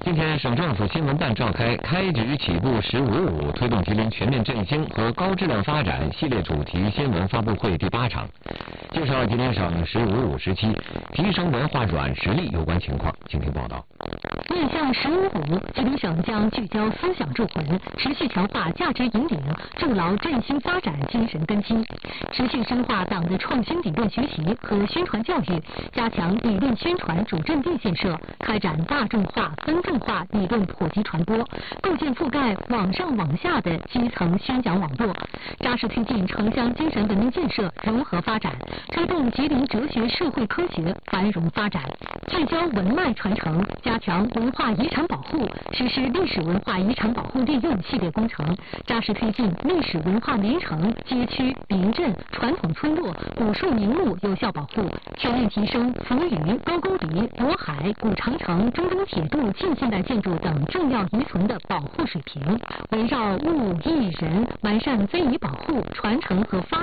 今天，省政府新闻办召开开局起步“1055”推动吉林全面振兴和高质量发展系列主题新闻发布会第8场，介绍吉林省“1055”时期提升文化软实力有关情况。请听报道。 面向“1055”，吉林省将聚焦思想铸魂，持续强化价值引领，筑牢振兴发展精神根基，持续深化党的创新理论学习和宣传教育，加强理论宣传主阵地建设，开展大众化、分众化理论普及传播，构建覆盖网上网下的基层宣讲网络，扎实推进城乡精神文明建设融合发展，推动吉林哲学社会科学繁荣发展，聚焦文脉传承，加强文化遗产保护，实施历史文化遗产保护利用系列工程，扎实推进历史文化名城、街区、邻镇、传统村落、古树名木有效保护，全面提升扶余、高句丽、渤海、古长城、中东铁路近现代建筑等重要遗存的保护水平，围绕物、艺、人，完善非遗保护、传承和发